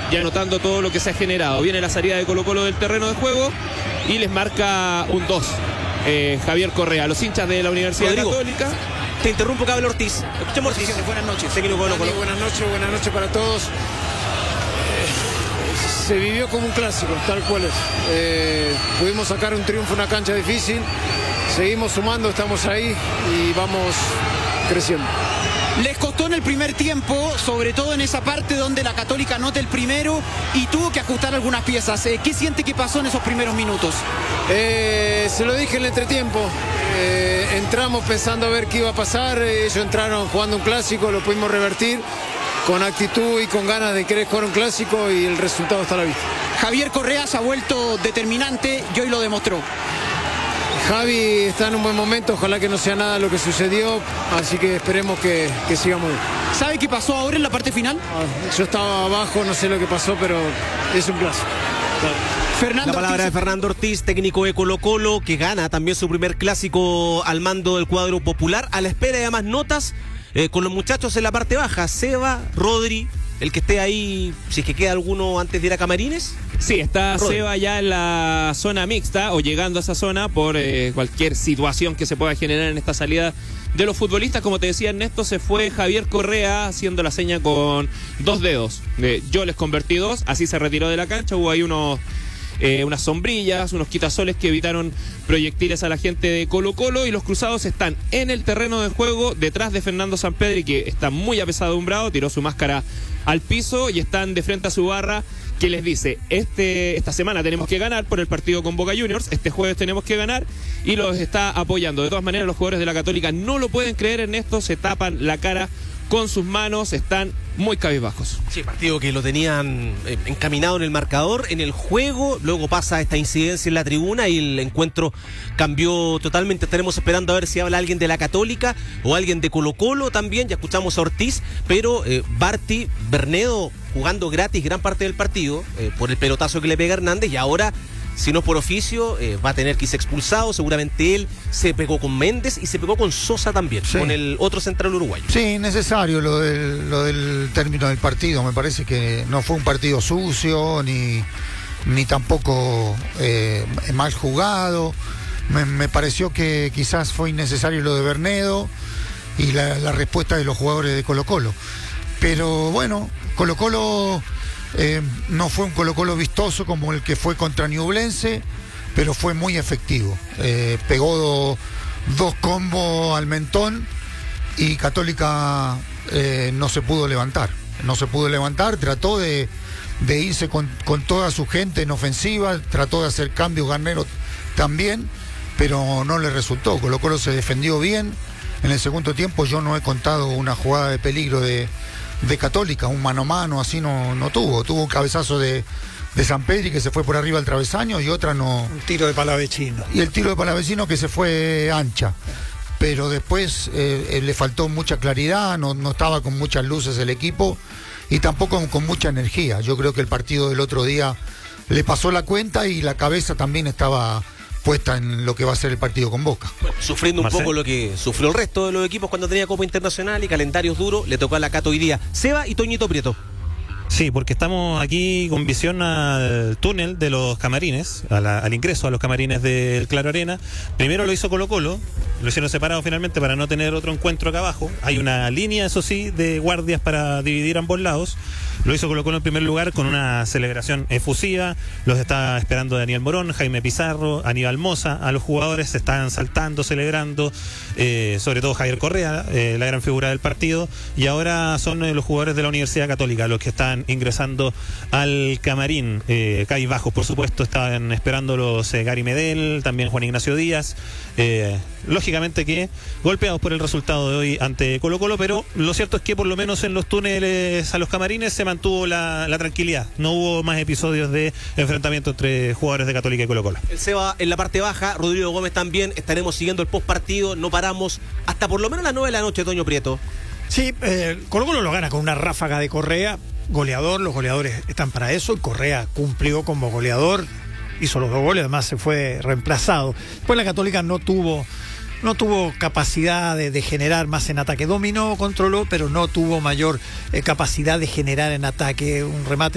y anotando todo lo que se ha generado. Viene la salida de Colo-Colo del terreno de juego y les marca un 2 Javier Correa. Los hinchas de la Universidad Rodrigo Católica. Te interrumpo, Cabel Ortiz. Escuchemos Ortiz. Buenas noches. Técnico de Colo-Colo. Buenas noches para todos. Se vivió como un clásico, tal cual es. Pudimos sacar un triunfo en una cancha difícil. Seguimos sumando, estamos ahí y vamos creciendo. Les costó en el primer tiempo, sobre todo en esa parte donde la Católica anota el primero y tuvo que ajustar algunas piezas. ¿Qué siente que pasó en esos primeros minutos? Se lo dije en el entretiempo. Entramos pensando a ver qué iba a pasar. Ellos entraron jugando un clásico, lo pudimos revertir con actitud y con ganas de querer jugar un clásico y el resultado está a la vista. Javier Correa se ha vuelto determinante y hoy lo demostró. Javi está en un buen momento, ojalá que no sea nada lo que sucedió, así que esperemos que siga muy bien. ¿Sabe qué pasó ahora en la parte final? Yo estaba abajo, no sé lo que pasó, pero es un clásico. La palabra de Fernando Ortiz, técnico de Colo-Colo, que gana también su primer clásico al mando del cuadro popular, a la espera de más notas con los muchachos en la parte baja, Seba, Rodri, el que esté ahí, si es que queda alguno antes de ir a Camarines. Sí, está Rodri. Seba ya en la zona mixta o llegando a esa zona por cualquier situación que se pueda generar en esta salida de los futbolistas. Como te decía Ernesto, se fue Javier Correa haciendo la seña con 2 dedos. Yo les convertí 2, así se retiró de la cancha. Hubo ahí unas sombrillas, unos quitasoles que evitaron proyectiles a la gente de Colo-Colo, y los cruzados están en el terreno de juego detrás de Fernando Sampedri, que está muy apesadumbrado, tiró su máscara al piso y están de frente a su barra, que les dice, esta semana tenemos que ganar por el partido con Boca Juniors, este jueves tenemos que ganar, y los está apoyando. De todas maneras, los jugadores de la Católica no lo pueden creer, Ernesto, se tapan la cara con sus manos, están muy cabizbajos. Sí, partido que lo tenían encaminado en el marcador, en el juego, luego pasa esta incidencia en la tribuna y el encuentro cambió totalmente. Estaremos esperando a ver si habla alguien de la Católica o alguien de Colo-Colo también. Ya escuchamos a Ortiz, pero Barty, Bernedo jugando gratis gran parte del partido por el pelotazo que le pega Hernández, y ahora, si no por oficio, va a tener que irse expulsado. Seguramente él se pegó con Méndez y se pegó con Sosa también, sí, con el otro central uruguayo. Sí, necesario lo del término del partido. Me parece que no fue un partido sucio, ni tampoco mal jugado. Me pareció que quizás fue innecesario lo de Bernedo y la respuesta de los jugadores de Colo-Colo. Pero bueno, Colo-Colo... no fue un Colo-Colo vistoso como el que fue contra Ñublense, pero fue muy efectivo. Pegó dos combos al mentón y Católica no se pudo levantar. Trató de irse con toda su gente en ofensiva, trató de hacer cambios, Garnero también, pero no le resultó. Colo-Colo se defendió bien. En el segundo tiempo yo no he contado una jugada de peligro de Católica, un mano a mano así no tuvo. Tuvo un cabezazo de Sampedri que se fue por arriba al travesaño y otra no. Un tiro de Palavecino. Y el tiro de Palavecino que se fue ancha. Pero después le faltó mucha claridad, no estaba con muchas luces el equipo y tampoco con mucha energía. Yo creo que el partido del otro día le pasó la cuenta y la cabeza también estaba puesta en lo que va a ser el partido con Boca. Bueno, sufriendo un poco lo que sufrió el resto de los equipos cuando tenía Copa Internacional y calendarios duros, le tocó a la Cato hoy día. Seba y Toñito Prieto. Sí, porque estamos aquí con visión al túnel de los camarines, al ingreso a los camarines del Claro Arena. Primero lo hizo Colo-Colo, lo hicieron separado finalmente para no tener otro encuentro acá abajo. Hay una línea, eso sí, de guardias para dividir ambos lados. Lo hizo Colo-Colo en primer lugar con una celebración efusiva. Los está esperando Daniel Morón, Jaime Pizarro, Aníbal Moza. A los jugadores se están saltando, celebrando, sobre todo Javier Correa, la gran figura del partido. Y ahora son los jugadores de la Universidad Católica los que están ingresando al camarín. Cabizbajos, por supuesto, estaban esperándolos Gary Medel, también Juan Ignacio Díaz. Lógicamente que golpeados por el resultado de hoy ante Colo-Colo, pero lo cierto es que por lo menos en los túneles a los camarines se mantuvo la tranquilidad. No hubo más episodios de enfrentamiento entre jugadores de Católica y Colo-Colo. El Seba en la parte baja, Rodrigo Gómez también. Estaremos siguiendo el postpartido, no paramos hasta por lo menos las 9 de la noche, Toño Prieto. Sí, Colo-Colo lo gana con una ráfaga de Correa, goleador, los goleadores están para eso, y Correa cumplió como goleador, hizo los 2 goles, además se fue reemplazado. Después la Católica no tuvo capacidad de generar más en ataque. Dominó, controló, pero no tuvo mayor capacidad de generar en ataque. Un remate